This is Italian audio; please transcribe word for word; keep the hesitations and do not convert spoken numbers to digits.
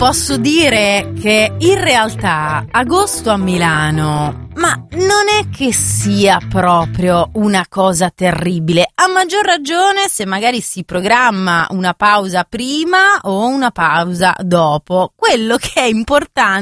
posso dire che in realtà agosto a Milano, ma non è che sia proprio una cosa terribile, a maggior ragione se magari si programma una pausa prima o una pausa dopo. Quello che è importante